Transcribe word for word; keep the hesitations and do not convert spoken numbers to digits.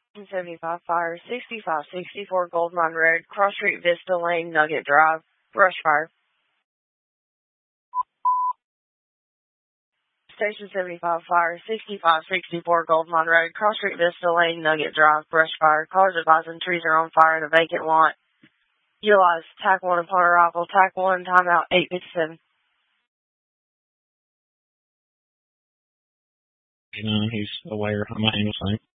seventy-five Fire, sixty-five sixty-four Goldmine Road, Cross Street Vista Lane, Nugget Drive, brush fire. Station seventy-five Fire, sixty-five sixty-four Goldmine Road, Cross Street Vista Lane, Nugget Drive, brush fire. Callers advising trees are on fire in a vacant lot. Utilize tack one upon arrival. Tack one, timeout eight fifty-seven. You know, he's aware. I'm not handle same.